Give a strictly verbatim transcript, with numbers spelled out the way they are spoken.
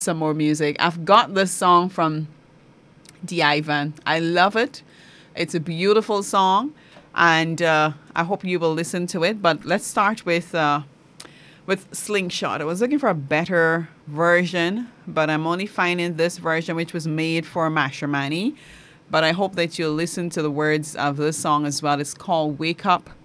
some more music. I've got this song from D. Ivan. I love it. It's a beautiful song, and uh, I hope you will listen to it. But let's start with uh, with Slingshot. I was looking for a better version, but I'm only finding this version, which was made for Mashramani. But I hope that you'll listen to the words of this song as well. It's called Wake Up